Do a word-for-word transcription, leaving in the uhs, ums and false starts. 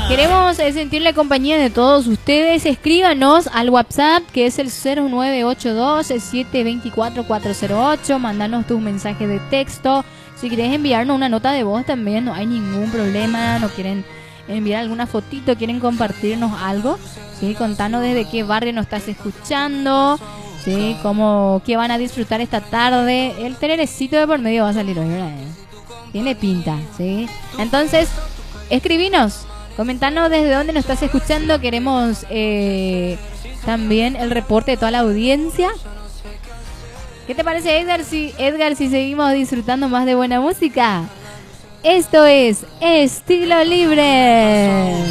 Queremos eh, sentir la compañía de todos ustedes. Escríbanos al WhatsApp, que es el cero nueve ocho dos, siete dos cuatro, cuatro cero ocho. Mandanos tus mensajes de texto. Si querés enviarnos una nota de voz también, no hay ningún problema. No quieren enviar alguna fotito, quieren compartirnos algo, ¿sí? Contanos desde qué barrio nos estás escuchando, ¿sí? Cómo, qué van a disfrutar esta tarde. El tererecito de por medio va a salir hoy, ¿verdad? Tiene pinta, ¿sí? Entonces, escribinos, comentanos desde dónde nos estás escuchando. Queremos eh, también el reporte de toda la audiencia. ¿Qué te parece, Edgar, si, Edgar, si seguimos disfrutando más de buena música? Esto es Estilo Libre.